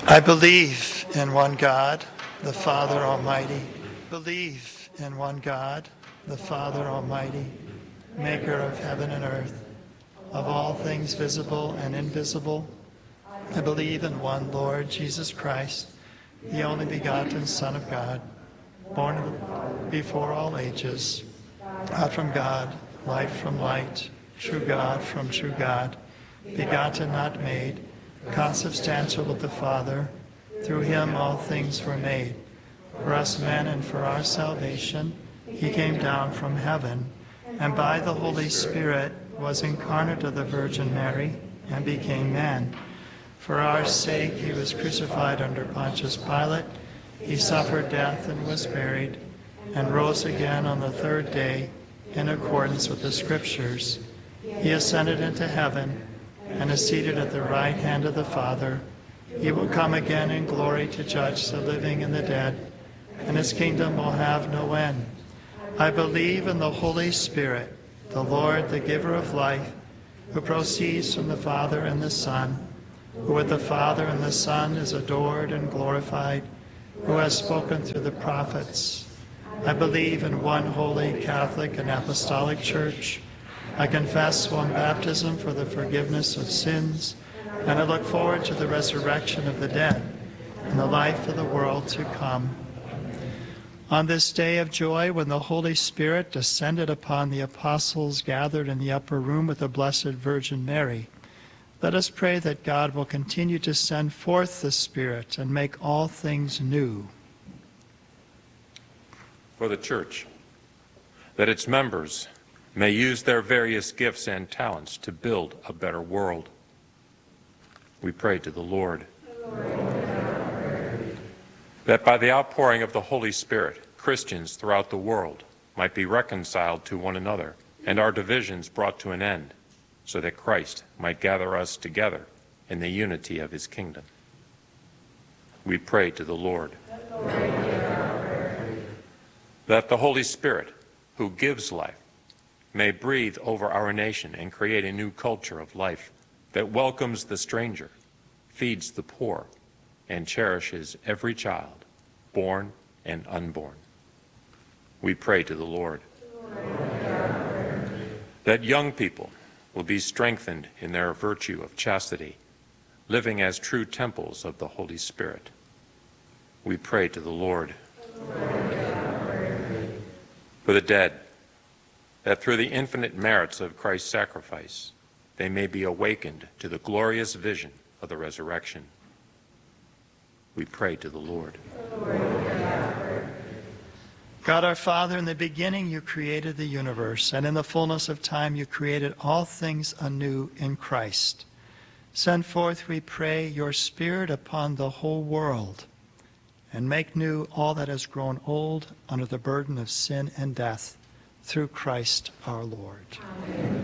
I believe in one God, the Father Almighty. Believe in one God, the Father Almighty, maker of heaven and earth, of all things visible and invisible. I believe in one Lord Jesus Christ, the only begotten Son of God, born before all ages, God from God, light from light, true God from true God, begotten, not made, consubstantial with the Father. Through him all things were made. For us men and for our salvation, he came down from heaven, and by the Holy Spirit was incarnate of the Virgin Mary, and became man. For our sake he was crucified under Pontius Pilate. He suffered death and was buried, and rose again on the third day, in accordance with the Scriptures. He ascended into heaven, and is seated at the right hand of the Father. He will come again in glory to judge the living and the dead, and his kingdom will have no end. I believe in the Holy Spirit, the Lord, the giver of life, who proceeds from the Father and the Son, who with the Father and the Son is adored and glorified, who has spoken through the prophets. I believe in one holy, Catholic, and Apostolic Church. I confess one baptism for the forgiveness of sins, and I look forward to the resurrection of the dead and the life of the world to come. On this day of joy, when the Holy Spirit descended upon the apostles gathered in the upper room with the Blessed Virgin Mary, let us pray that God will continue to send forth the Spirit and make all things new. For the Church, that its members may use their various gifts and talents to build a better world. We pray to the Lord. That by the outpouring of the Holy Spirit, Christians throughout the world might be reconciled to one another and our divisions brought to an end, so that Christ might gather us together in the unity of his kingdom. We pray to the Lord. That the Holy Spirit, who gives life, may breathe over our nation and create a new culture of life that welcomes the stranger, feeds the poor, and cherishes every child, born and unborn. We pray to the Lord. That young people will be strengthened in their virtue of chastity, living as true temples of the Holy Spirit. We pray to the Lord. For the dead, that through the infinite merits of Christ's sacrifice, they may be awakened to the glorious vision of the resurrection. We pray to the Lord. God our Father, in the beginning you created the universe, and in the fullness of time you created all things anew in Christ. Send forth, we pray, your Spirit upon the whole world, and make new all that has grown old under the burden of sin and death, through Christ our Lord. Amen.